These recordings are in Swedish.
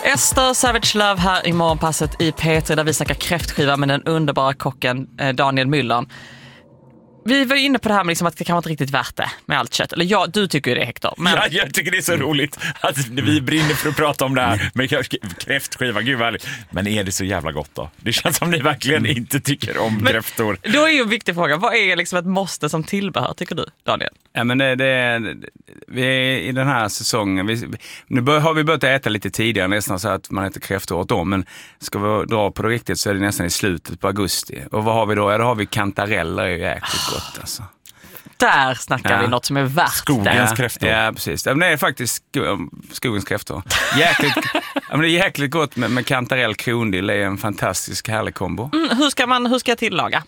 Esther Savage Love här i morgonpasset i P3 där vi snackar kräftskiva med den underbara kocken Daniel Müller. Vi var inne på det här med liksom att det kan vara inte riktigt värt det med allt kött. Eller du tycker ju det, Hector. Men... Ja, jag tycker det är så roligt att vi brinner för att prata om det här med kräftskiva. Gud vad härligt. Men är det så jävla gott då? Det känns som ni verkligen inte tycker om kräftor. Då är ju en viktig fråga. Vad är liksom ett måste som tillbehör, tycker du, Daniel? Ja, men vi är i den här säsongen. Har vi börjat äta lite tidigare, nästan så att man äter kräftor åt om. Men ska vi dra på det riktigt så är det nästan i slutet på augusti. Och vad har vi då? Ja, då har vi kantareller, är ju jäkligt gott alltså. Där snackar vi något som är värt skogens kräftor. Ja, precis. Men det är faktiskt skogens kräftor. Det är jäkligt gott med kantarell krondill. Det är en fantastisk härlig kombo. Hur ska jag tillaga?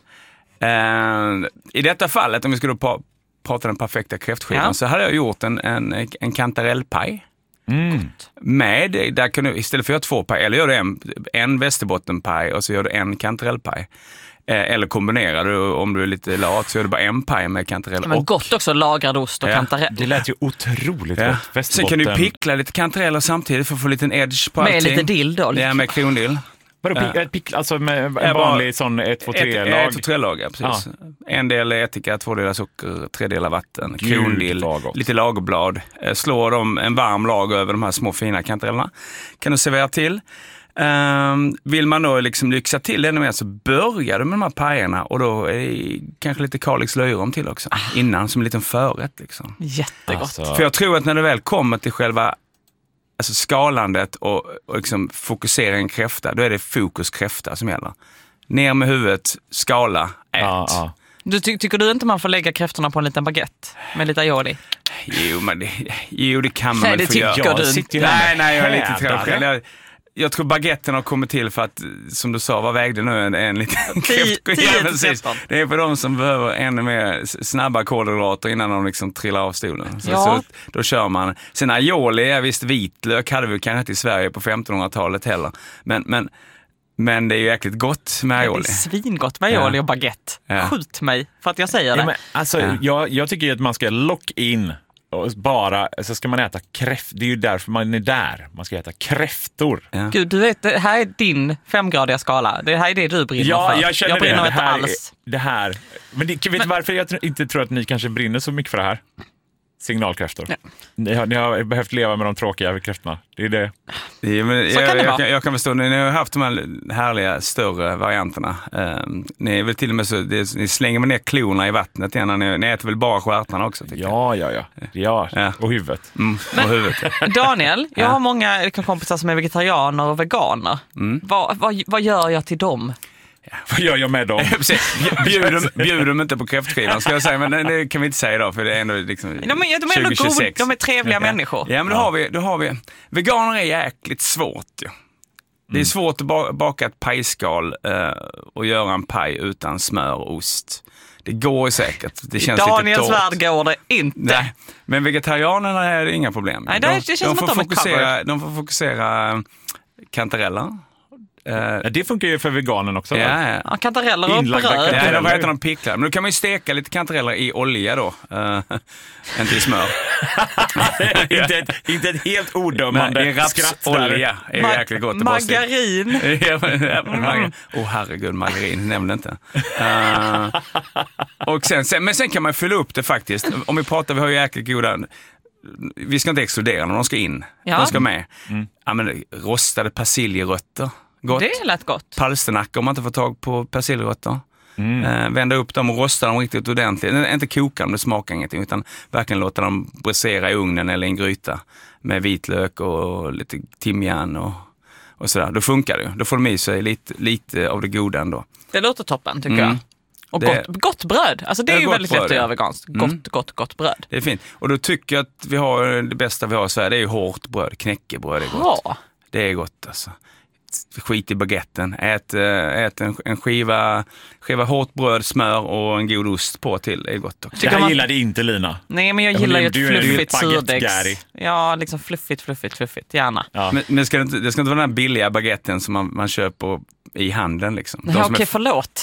I detta fallet, om vi skulle prata den perfekta kräftskivan, så hade jag gjort en kantarellpaj. Med, där kan du, istället för att göra 2 paj, eller gör du en västerbottenpaj och så gör du en kantarellpaj. Eller kombinerar du, om du är lite lat, så gör du bara en paj med kantarell. Men gott också, lagrad ost och kantarell. Det lät ju otroligt gott. Sen kan du pickla lite kantareller samtidigt för att få lite edge på allting. Med lite dill då? Ja, med krondill. Alltså med en vanlig sån 1-2-3-lag? 1-2-3-lag, ja, precis. Ja. En del ättika, 2 delar socker, 3 delar vatten, krondill, lite lagerblad. Slår dem en varm lag över de här små fina kantarellerna. Kan du servera till. Vill man då liksom lyxa till det ännu mer, så börjar du med de här pajerna och då är kanske lite Kalix löjrom till också. Innan, som en liten förrätt liksom. Jättegott. Alltså. För jag tror att när du väl kommer till själva skalandet och liksom fokusera en kräfta, då är det fokus kräfta som gäller. Ner med huvudet, skala, ät. Tycker du inte man får lägga kräftorna på en liten baguette med lite aioli? Jo, det kan man väl få göra. Tycker du? Nej, jag är lite trög. Jag tror baguetten har kommit till för att, som du sa, vad vägde nu en liten kräftskiva? Det är för de som behöver ännu mer snabba kolhydrater innan de liksom trillar av stolen. Så då kör man. Sen aioli, visst, vitlök hade vi kanske inte i Sverige på 1500-talet heller. Men det är ju jäkligt gott med aioli. Det är svingott med aioli och baguette. Skjut mig för att jag säger det. Ja, men, alltså, jag tycker ju att man ska lock in och bara, så ska man äta kräftor. Det är ju därför man är där. Man ska äta kräftor. Ja. Gud, du vet, det här är din 5-gradiga skala. Det här är det du brinner för. Jag känner jag brinner det. Inte alls. Det här. Men vet du varför jag inte tror att ni kanske brinner så mycket för det här? Signalkräftor. Ja. Ni har behövt leva med de tråkiga kräftorna. Det är det. Ja, men jag kan förstå, ni har haft de här härliga större varianterna. Ni är väl till och med så, ni slänger ner klorna i vattnet igen. Ni äter väl bara stjärtarna också? Ja. Och huvudet. Och huvudet. Daniel, jag har många kompisar som är vegetarianer och veganer. Vad gör jag till dem? Ja, vad gör jag med dem? Bjuder dem inte på kräftskivan, ska jag säga, men det kan vi inte säga idag, för det är ändå liksom de är ändå 2026. De är trevliga människor. Ja, men då har vi veganer är jäkligt svårt. Ja. Det är svårt att baka ett pajskal och göra en paj utan smör och ost. Det går säkert. Det känns lite Daniels värld går det inte. Nej, men vegetarianerna är inga problem. Nej, det känns som att de får fokusera kantareller. Det funkar ju för veganen också. Ja, kantareller och bröd. Ja, vad heter de, picklar. Men då kan man ju steka lite kantareller i olja då. Inte i smör. inte ett helt odömande skratt. Olja är jäkligt gott. Margarin. Herregud, margarin nämnde inte. Och sen kan man fylla upp det faktiskt. Om vi pratar, vi har ju jäkligt goda. Vi ska inte exkludera när de ska in. De ska med. Ja, men rostade persiljerötter. Gott. Det är lätt gott. Palsternackor om man inte får tag på persiljerötter. Vända upp dem och rosta dem riktigt ordentligt. Inte koka dem, det smakar ingenting, utan verkligen låta dem bräsera i ugnen eller i en gryta med vitlök och lite timjan och sådär. Då funkar det. Då får de i sig lite av det goda ändå. Det låter toppen, tycker jag. Och gott bröd. Alltså det är ju väldigt lätt att göra veganskt. Gott bröd. Det är fint. Och då tycker jag att vi har det bästa vi har i Sverige. Det är ju hårt bröd. Knäckebröd är gott. Det är gott alltså. Skit i baguetten. Ät en skiva hårt bröd, smör och en god ost på till. Det är gott också. Det här gillade inte Lina. Nej, men jag gillar ju ett fluffigt surdegs. Ja, liksom fluffigt, gärna. Ja. Men det ska inte vara den här billiga baguetten som man köper i handeln liksom. Okej, förlåt.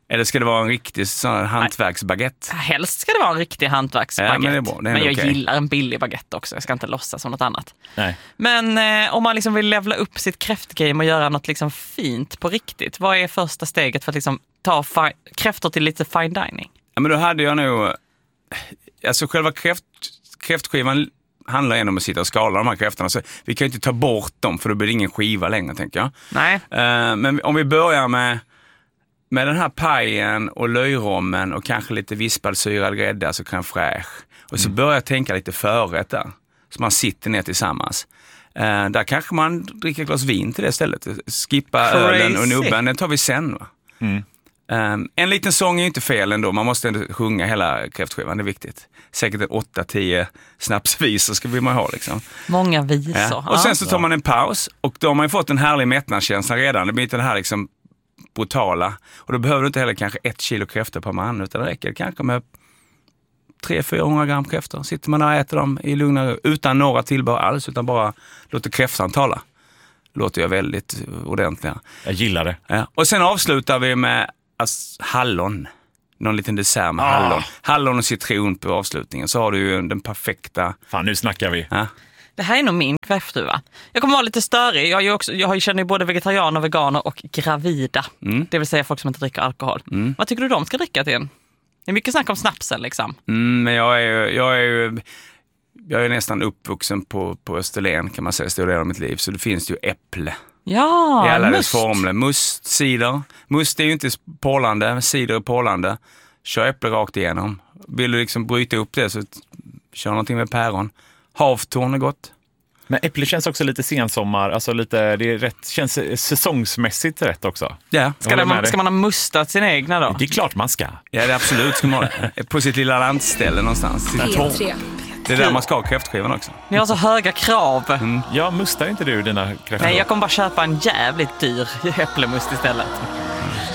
Eller ska det vara en riktig sån här hantverksbaguette? Helst ska det vara en riktig hantverksbaguette. Ja, men det är bra. Men jag gillar en billig baguette också. Jag ska inte låtsas som något annat. Nej. Men om man liksom vill levla upp sitt kräftgame och göra något liksom fint på riktigt, vad är första steget för att liksom ta kräftor till lite fine dining? Ja, men då hade jag nog... Alltså själva kräftskivan handlar ändå om att sitta och skala de här kräftorna. Så vi kan ju inte ta bort dem för då blir det ingen skiva längre, tänker jag. Nej. Men om vi börjar med den här pajen och löjrommen och kanske lite vispad syrad grädde, alltså crème fraîche. Och så börjar jag tänka lite förrätt där. Så man sitter ner tillsammans. Där kanske man dricker ett glas vin till det stället. Skippa ölen och nubben, den tar vi sen, va? En liten sång är inte fel ändå. Man måste ändå sjunga hela kräftskivan, det är viktigt. Säkert 8-10 snapsvisor ska vi ha liksom. Många visor. Ja. Och sen så tar man en paus och då har man ju fått en härlig mättnadskänsla redan. Det blir inte det här liksom brutala. Och då behöver du inte heller kanske 1 kilo kräftor per man, utan det räcker kanske med 300-400 gram kräftor. Sitter man där och äter dem i lugna, utan några tillbehör alls, utan bara låter kräftan tala. Låter jag väldigt ordentliga. Jag gillar det. Ja. Och sen avslutar vi med hallon. Någon liten dessert med hallon. Hallon och citron på avslutningen. Så har du ju den perfekta... Fan, nu snackar vi. Ja. Det här är nog min kräfthuva. Jag kommer vara lite störig. Jag känner ju både vegetarianer, veganer och gravida. Det vill säga folk som inte dricker alkohol. Vad tycker du de ska dricka till en? Det är mycket snack om snapsen liksom. Men jag är nästan uppvuxen på Österlen, kan man säga, stor del av mitt liv. Så det finns ju äpple. Ja, i alla dess formler. Must, cider. Must är ju inte pålande, cider är pålande. Kör äpple rakt igenom. Vill du liksom bryta upp det så kör någonting med päron. Havtorn är gott. Men äpple känns också lite sensommar, alltså lite, det är rätt, känns säsongsmässigt rätt också. Ja. Ska man ha mustat sina egna då? Det är klart man ska. Ja, det är absolut. Ska man på sitt lilla landställe någonstans. Det är där man ska ha kräftskivan också. Ni har så höga krav. Ja, mustar inte du dina kräftor? Nej, jag kommer bara köpa en jävligt dyr äpplemust istället.